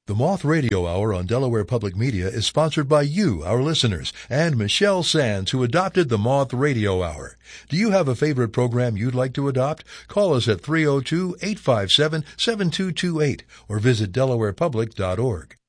The Moth Radio Hour on Delaware Public Media is sponsored by you, our listeners, and Michelle Sands, who adopted the Moth Radio Hour. Do you have a favorite program you'd like to adopt? Call us at 302-857-7228 or visit DelawarePublic.org.